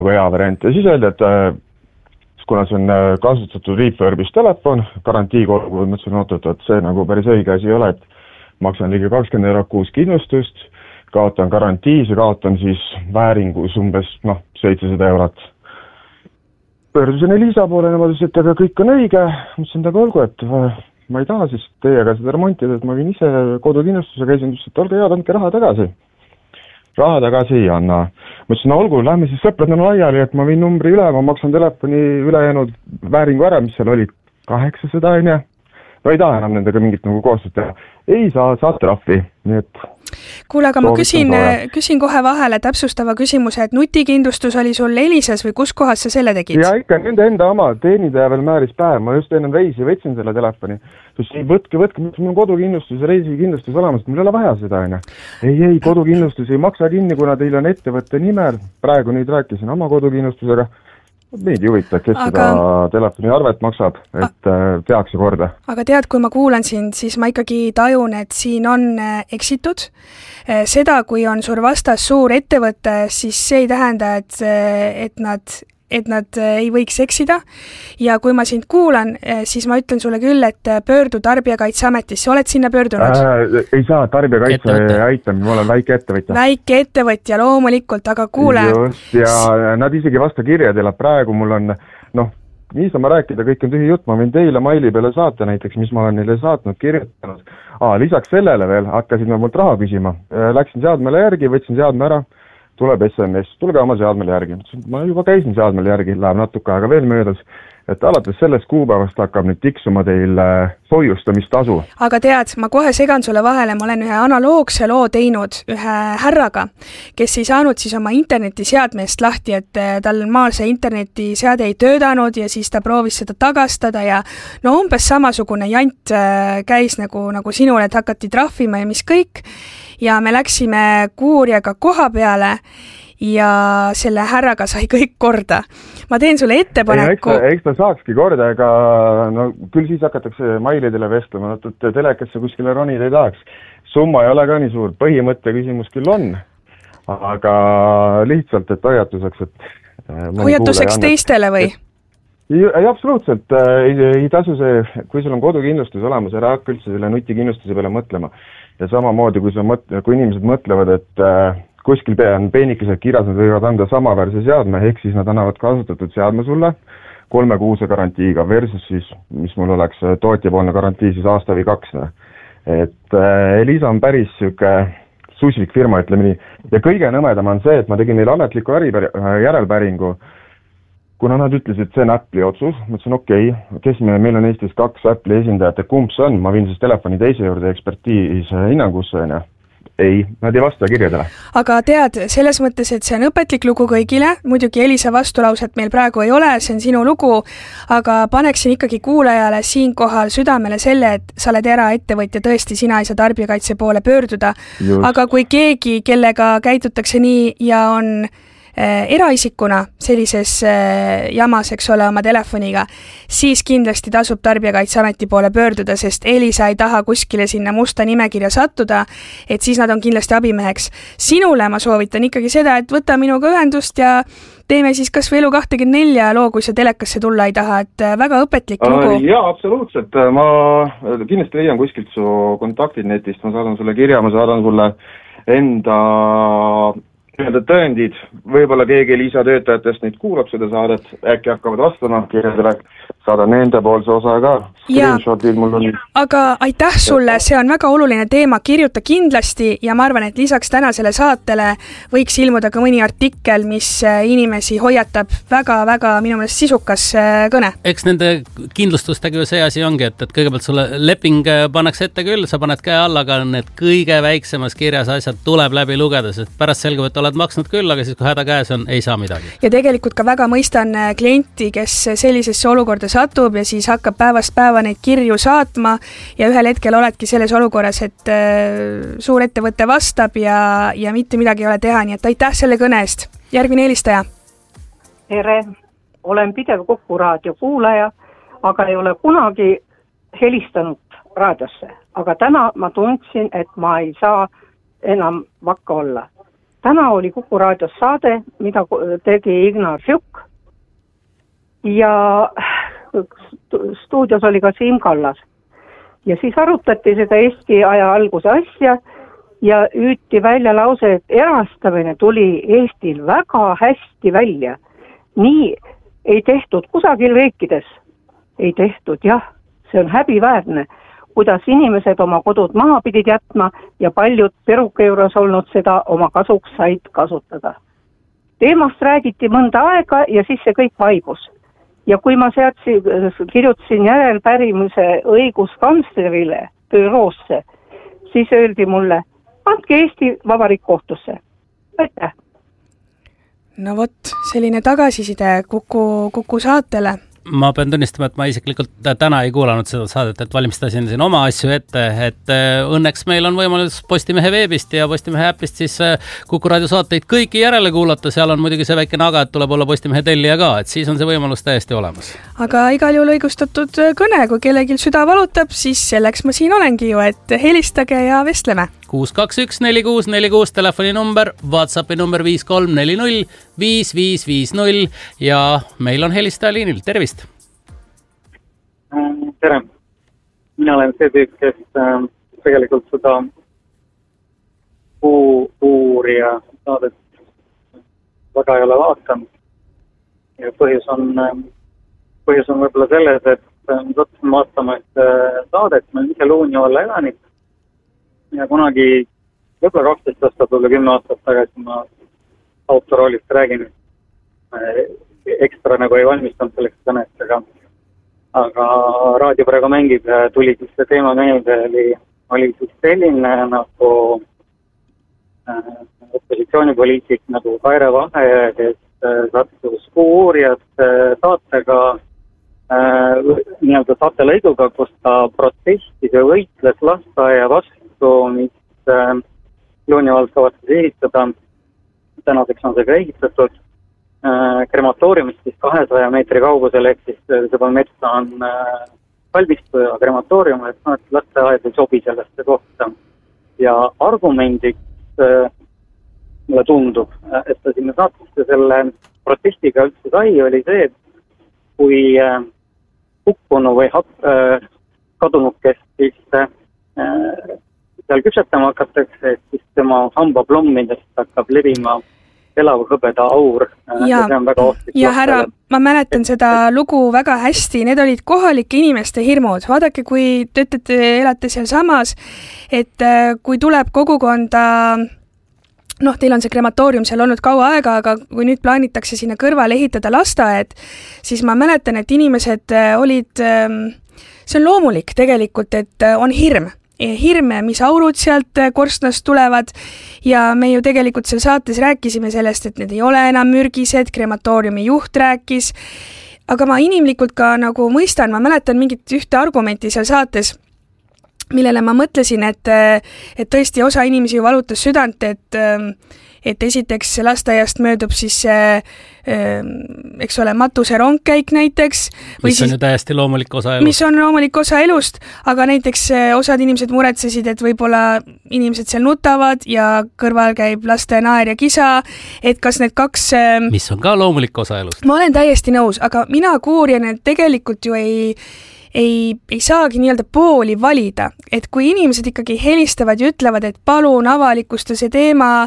hea variant ja siis öeldi, et kuna see on kasutatud refurbished telefon, garantiikolgu, mõtlesin, et see nagu päris õige asi ei ole, et maksan ligi 20 € kuus kindlustust, kaotan garantiis ja kaotan siis vääringus umbes 700 €. Pöördusin Elisa poole, nemad ütlesid, et aga kõik on õige, mõtlesin, et olgu, et ma ei taha siis teiega seda remontida, et ma võin ise kodukindlustuse käisin, et olge head, andke raha tagasi. Raha tagasi ei anna. Mõtlesin, olgu, lähme siis sõpradena laiali, et ma viin numbri üle, ma maksan telefoni ülejäänud vääringu ära, mis seal oli 800 €. No ei taha enam nendega mingit nagu koostööd teha. Ei saa, saad trahvi, nii et... Kuule, aga ma küsin kohe vahele täpsustava küsimuse, et nutikindlustus oli sul Elisas või kus kohas sa selle tegid? Ja ikka nende enda oma, teenindaja veel määris päev, ma just enne reisi võtsin selle telefoni. Siis võtke, mul on kodukindlustus ja reisikindlustus olemas, mul ei ole vaja seda, aina. Ei, kodukindlustus ei maksa kinni, kuna teil on ettevõtte nimel. Praegu nüüd rääkisin oma kodukindlustusega. Meid juhita, kes seda telefoni arvet maksab, et tehakse korda. Aga tead, kui ma kuulan sind, siis ma ikkagi tajun, et siin on eksitud. Seda, kui on sul vastas suur ettevõte, siis see ei tähenda, et nad ei võiks eksida. Ja kui ma sind kuulan, siis ma ütlen sulle küll, et pöördu Tarbijakaitseametisse. Oled sinna pöördunud? Ei saa, Tarbijakaitse aitamine, ma olen väike ettevõtja. Väike ettevõtja, loomulikult, aga kuule... Just, ja nad isegi vasta kirjadele. Praegu mul on, niisama rääkida, kõik on tühi jutt. Ma võin teile maili peale saata näiteks, mis ma olen neile saatnud, kirjutanud. Lisaks sellele veel hakkasid nad mult raha küsima. Läksin seadmele järgi, võtsin seadme ära. Tuleb SMS, tulge oma seadmele järgi. Ma juba käisin seadmele järgi, läheb natuke aega veel möödas, et alates sellest kuupäevast hakkab nüüd tiksuma teil hoiustamistasu. Aga tead, ma kohe segan sulle vahele, ma olen ühe analoogse loo teinud ühe härraga, kes ei saanud siis oma internetiseadmest lahti, et tal maal see internetiseade ei töödanud ja siis ta proovis seda tagastada ja umbes samasugune jant käis nagu sinule, et hakati trahvima ja mis kõik. Ja me läksime kuurijaga koha peale ja selle härraga sai kõik korda. Ma teen sulle ettepaneku... Eks ta saakski korda, ega küll siis hakatakse mailidele vestlema, telekasse kuskile ronida ei tahaks. Summa ei ole ka nii suur, põhimõtte küsimus küll on, aga lihtsalt, et hoiatuseks, hoiatuseks teistele või? Ei, absoluutselt. Ei tasu see, kui sul on kodukindlustus olemas, ära hakka üldse selle nutikindlustuse peale mõtlema. Ja samamoodi, kui inimesed mõtlevad, et kuskil on peenikesed kirjas, nad võivad anda samaväärse seadme, ehk siis nad annavad kasutatud seadme sulle 3 kuuse garantiiga versus siis, mis mul oleks tootjapoolne garantii siis aasta või 2. Et Elisa on päris süke susvik firma, ütleme nii. Ja kõige nõmedam on see, et ma tegin neile ametliku järelpäringu, kuna nad ütlesid, et see on Apple'i otsus, mõtlesin, okei, meil on Eestis 2 Apple'i esindajat, et kumb see on, ma viin siis telefoni teise juurde ekspertiise hinnangusse, Ei, nad ei vasta kirjadele. Aga tead, selles mõttes, et see on õpetlik lugu kõigile, muidugi Elisa vastulauset meil praegu ei ole, see on sinu lugu, aga paneksin ikkagi kuulajale siinkohal südamele selle, et sa oled eraettevõtja, tõesti sina ei saa Tarbijakaitse poole pöörduda, aga kui keegi, kellega käitutakse nii ja on eraisikuna sellises jamas, eks ole, oma telefoniga, siis kindlasti tasub Tarbijakaitseameti poole pöörduda, sest Elisa ei taha kuskile sinna musta nimekirja sattuda, et siis nad on kindlasti abimeheks. Sinule ma soovitan ikkagi seda, et võta minuga ühendust ja teeme siis kas või Elu 24 loo, kui sa telekasse tulla ei taha, et väga õpetlik lugu. Jaa, absoluutselt. Ma kindlasti leian kuskilt su kontaktid netist, ma saadan sulle kirja, ma saadan sulle enda tõendid, võib-olla keegi Elisa töötajatest nüüd kuulab seda saadet, äkki hakkavad vastama kirjadele, saada nende poolse osa ka. Screenshotid mul on. Aga aitäh sulle, see on väga oluline teema, kirjuta kindlasti ja ma arvan, et lisaks tänasele saatele võiks ilmuda ka mõni artikkel, mis inimesi hoiatab väga-väga minu meelest sisukas kõne. Eks nende kindlustustega see asi ongi, et kõigepealt sulle leping pannakse ette küll, sa paned käe alla, aga need kõige väiksemas kirjas asjad tuleb läbi lugeda, sest pärast selgub, et oled maksnud küll, aga siis kui häda käes on, ei saa midagi. Ja tegelikult ka väga mõistan klienti, kes sellisesse olukorda satub ja siis hakkab päevast päeva neid kirju saatma ja ühel hetkel oledki selles olukorras, et suur ettevõte vastab ja mitte midagi ei ole teha, nii et aitäh selle kõne eest. Järgmine helistaja. Tere, olen pidev Kuku raadio kuulaja, aga ei ole kunagi helistanud raadiosse. Aga täna ma tundsin, et ma ei saa enam vakka olla. täna oli Kuku raadios saade, mida tegi Ignar Sjuk ja stuudios oli ka Siim Kallas. Ja siis arutati seda Eesti aja alguse asja ja hüüti välja lause, et erastamine tuli Eestil väga hästi välja. Nii ei tehtud kusagil riikides. Ei tehtud, jah, see on häbiväärne, kuidas inimesed oma kodud maha pidid jätma ja paljud peruka juures olnud seda oma kasuks said kasutada. Teemast räägiti mõnda aega ja siis see kõik vaibus. Ja kui ma kirjutasin järelpärimuse õiguskantslerile büroosse, siis öeldi mulle, andke Eesti Vabariik kohtusse. Aitäh! No vot, selline tagasiside Kuku saatele. Ma pean tunnistama, et ma isiklikult täna ei kuulanud seda saadet, et valmistasin siin oma asju ette, et õnneks meil on võimalus Postimehe veebist ja Postimehe äpist siis Kuku raadio saateid kõiki järele kuulata, seal on muidugi see väikene aga, et tuleb olla Postimehe tellija ka, et siis on see võimalus täiesti olemas. Aga igal juhul õigustatud kõne, kui kellelgi süda valutab, siis selleks ma siin olengi ju, et helistage ja vestleme. 6214646 telefoninumber, WhatsAppi number 5340 5550 ja meil on helistaja liinil. Tervist! Tere! Mina olen see tüüp, kes tegelikult seda uurija saadet väga ei ole vaatanud. Ja põhjus on võib-olla selles, et sattusin vaatama et saadet, ma ise Luunjoalla elanik. Ja kunagi võib-olla 12 aastat või 10 aastat tagasi ma autoroolist räägin. Ekstra nagu ei valmistanud selleks kõnest, aga raadio praegu mängib ja tuli siis see teema meelde, oli siis selline nagu opositsioonipoliitik nagu Kaire Vahe, kes sattus Kuuuurijad saatega nii-öelda saatelõiguga, kus ta protestis ja võitles lasteaia vastu, mis Luunjavald kavatses ehitada. Tänaseks on see ka ehitatud. Krematooriumist siis 200 meetri kaugusel, ehk siis seda metsa on kalmistu ja krematoorium, et lasteaed ei sobi sellesse kohta. Ja argumendiks mulle tundub, et ta sinna saatesse selle protestiga üldse sai, oli see, et kui hukkunu või kadunukest siis seal küpsetama hakatakse, siis tema hambaplommidest hakkab levima elav hõbeda aur. Ja härra, ma mäletan seda lugu väga hästi, need olid kohalike inimeste hirmud. Vaadake, kui te elate seal samas, et kui tuleb kogukonda, teil on see krematoorium seal olnud kaua aega, aga kui nüüd plaanitakse sinna kõrvale ehitada lasteaed, siis ma mäletan, et inimesed olid, see on loomulik tegelikult, et on hirm, mis aurud sealt korstnast tulevad ja me ju tegelikult seal saates rääkisime sellest, et need ei ole enam mürgised, krematooriumi juht rääkis, aga ma inimlikult ka nagu mõistan, ma mäletan mingit ühte argumenti seal saates, millele ma mõtlesin, et tõesti osa inimesi ju valutas südant, et esiteks lasteaiast möödub siis eks ole, matuse rongkäik näiteks. Mis on ju täiesti loomulik osa elust. Mis on loomulik osa elust, aga näiteks osad inimesed muretsesid, et võib-olla inimesed seal nutavad ja kõrval käib laste naer ja kisa, et kas need kaks... Mis on ka loomulik osa elust. Ma olen täiesti nõus, aga mina kuurijana tegelikult ju ei saagi nii-öelda pooli valida, et kui inimesed ikkagi helistavad ja ütlevad, et palun avalikusta see teema,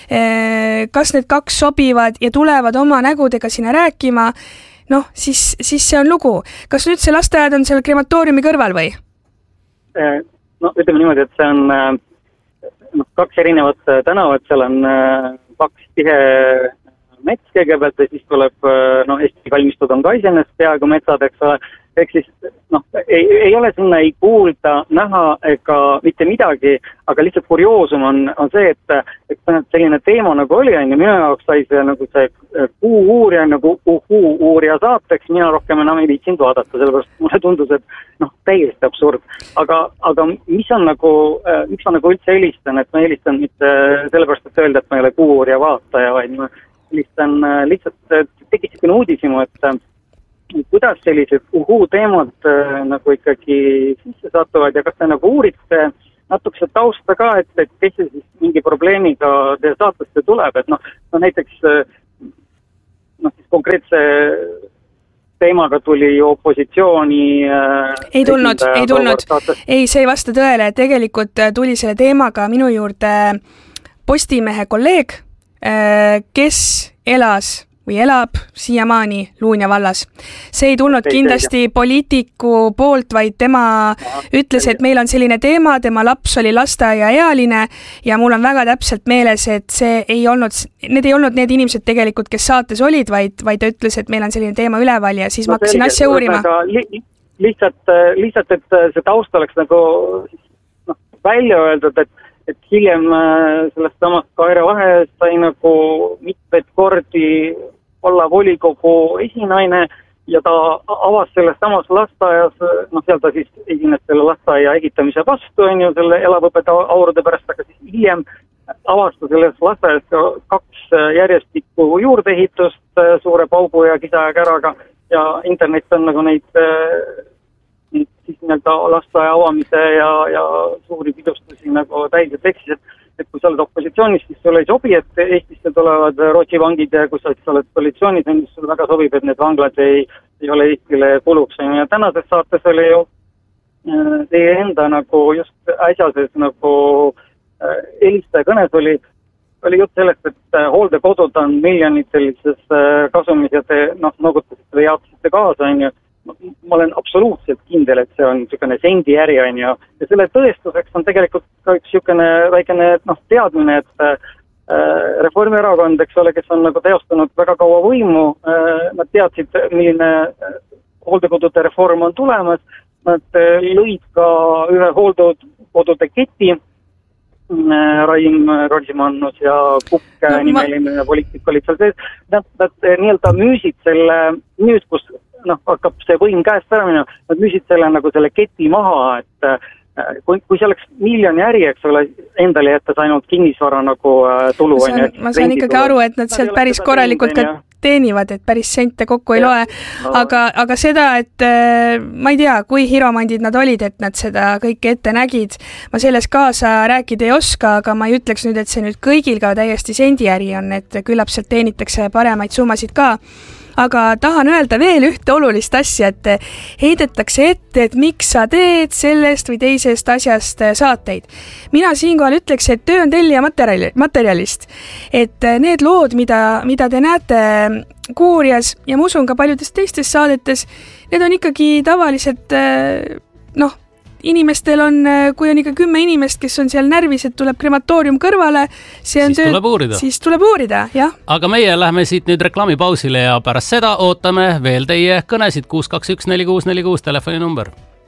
kas need kaks sobivad ja tulevad oma nägudega sinna rääkima, siis see on lugu. Kas nüüd see lasteaed on seal krematooriumi kõrval või? Ütleme niimoodi, et see on kaks erinevat tänavat, seal on kaks tihe mets kõigepealt ja siis tuleb, Eesti kalmistud on ka isennest peaaegu metsad, eks ole, ehk siis ei ole sinna ei kuulda, näha ega mitte midagi, aga lihtsalt kurioosum on see, et selline teema nagu oli, ja minu jaoks sai see nagu see Kuuuurija nagu uurija saateks, mina rohkem enam ei viitsinud vaadata, sellepärast mulle tundus, et täiesti absurd. Aga mis on nagu, miks ma nagu üldse helistan, et ma helistan mitte sellepärast, et öelda, et ma ei ole Kuuuurija vaataja, vaid ma helistan lihtsalt tekkis selline uudisimu, et kuidas sellised teemad nagu ikkagi sisse satuvad ja kas te nagu uurite natukese tausta ka, et kes siis mingi probleemiga teie saatesse tuleb, et näiteks siis konkreetse teemaga tuli opositsiooni ei tulnud. Ei, see ei vasta tõele. Tegelikult tuli selle teemaga minu juurde Postimehe kolleeg, kes elab siiamaani Luunja vallas. See ei tulnud kindlasti poliitiku poolt, vaid tema ütles, et meil on selline teema, tema laps oli lasteaiaealine ja mul on väga täpselt meeles, et need ei olnud need inimesed tegelikult, kes saates olid, vaid ta ütles, et meil on selline teema üleval ja siis ma hakkasin asja uurima. Lihtsalt, et see taust oleks nagu välja öeldud, et hiljem sellest samast Kaire Vahe sai nagu mitmeid kordi olla volikogu esinaine ja ta avas selles samas lasteaias, seal ta siis esines selle lasteaia ehitamise vastu, selle elavõpeta aurude pärast, aga siis hiljem avas ta selles lasteaias 2 järjestikku juurdeehitust suure paugu ja kisa ja käraga ja internet on nagu neid siis lasteaia avamise ja suuri pidustusi nagu täis eksis, et kui sa oled opositsioonis, siis sulle ei sobi, et Eestisse tulevad Rootsi vangid ja kui sa oled koalitsioonis, siis sulle väga sobib, et need vanglad ei ole Eestile kuluks. Ja tänases saates oli ju teie enda nagu just äsjases nagu helistaja kõnes oli jutt sellest, et hooldekodud on miljonid sellises kasumis ja te noogutasite või jaotasite kaasa, ma olen absoluutselt kindel, et see on niisugune sendiäri, ja selle tõestuseks on tegelikult ka üks niisugune väikene teadmine, et Reformierakond, eks ole, kes on nagu teostanud väga kaua võimu, nad teadsid, milline hooldekodude reform on tulemas, nad lõid ka ühe hooldekodude keti, Raim Rosimannus ja Kukk nimeline poliitik olid seal sees, nad nii-öelda müüsid selle, nüüd kus hakkab see võim käest ära minema, nad müüsid selle nagu selle keti maha, et kui see oleks miljoni äri, eks ole, endale jättes ainult kinnisvara nagu tulu. Ma saan ikkagi aru, et nad sealt päris korralikult ka teenivad, et päris sente kokku ei loe, aga seda, et ma ei tea, kui hiromandid nad olid, et nad seda kõike ette nägid, ma selles kaasa rääkida ei oska, aga ma ei ütleks nüüd, et see nüüd kõigil ka täiesti sendiäri on, et küllap sealt teenitakse paremaid summasid ka. Aga tahan öelda veel ühte olulist asja, et heidetakse ette, et miks sa teed sellest või teisest asjast saateid. Mina siinkohal ütleks, et töö on tellija materjalist. Et need lood, mida te näete Kuurias ja ma usun ka paljudes teistes saadetes, need on ikkagi tavaliselt, inimestel on, kui on ikka 10 inimest, kes on seal närvis, et tuleb krematoorium kõrvale, siis tuleb uurida, jah. Aga meie lähme siit nüüd reklaamipausile ja pärast seda ootame veel teie kõnesid 6214646 telefoninumber.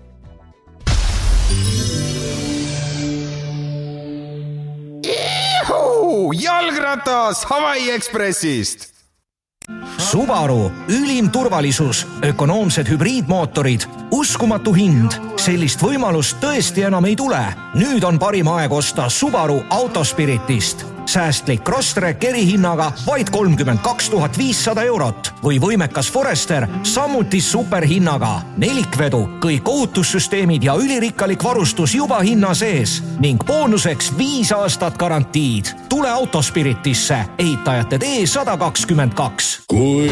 Jalgratas Hawaii Expressist! Subaru, ülim turvalisus, ökonoomsed hübriidmootorid, uskumatu hind. Sellist võimalust tõesti enam ei tule. Nüüd on parim aeg osta Subaru Autospiritist. Säästlik Crosstrek erihinnaga vaid 32 500 eurot või võimekas Forester samuti superhinnaga. Nelikvedu, kõik ohutussüsteemid ja ülirikkalik varustus juba hinna sees ning boonuseks 5 aastat garantiid. Tule Autospiritisse, ehitajate tee 122.